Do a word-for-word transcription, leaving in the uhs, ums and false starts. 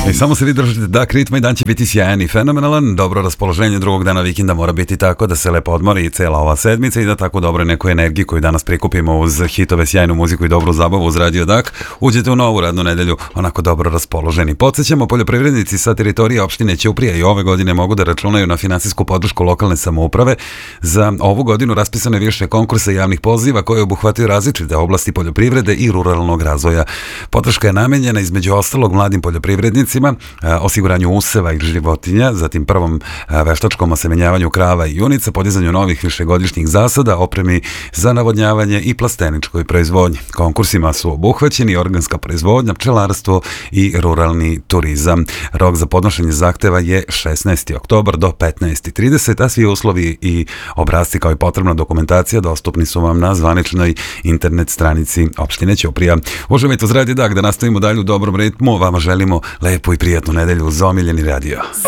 I samo se vi držite da ritma i dan će biti sjajan i fenomenalan. Dobro raspoloženje drugog dana vikenda mora biti tako da se lepo odmori i cela ova sedmica i da tako dobro neku energiju koju danas prikupimo uz hitove, sjajnu muziku i dobru zabavu uz Radio Dak uđete u novu radnu nedelju onako dobro raspoloženi. Podsjećamo, poljoprivrednici sa teritorije opštine Ćuprija i ove godine mogu da računaju na finansijsku podršku lokalne samouprave. Za ovu godinu raspisano je više konkursa i javnih poziva koje obuhvataju različite oblasti poljoprivrede i ruralnog razvoja. Podrška je namenjena između ostalog mladim poljoprivrednicima, osiguranju useva i životinja, zatim prvom veštačkom osemenjavanju krava i junica, podizanju novih višegodišnjih zasada, opremi za navodnjavanje i plasteničkoj proizvodnji. Konkursima su obuhvaćeni organska proizvodnja, pčelarstvo i ruralni turizam. Rok za podnošenje zahteva je šesnaesti oktobar do petnaesti trideset, a svi uslovi i obrasci kao i potrebna dokumentacija dostupni su vam na zvaničnoj internet stranici opštine Ćuprija. Uživajte uz Radio Dak da nastavimo dalje u dobrom ritmu. Vama želimo lepu i prijatnu nedelju uz omiljeni radio.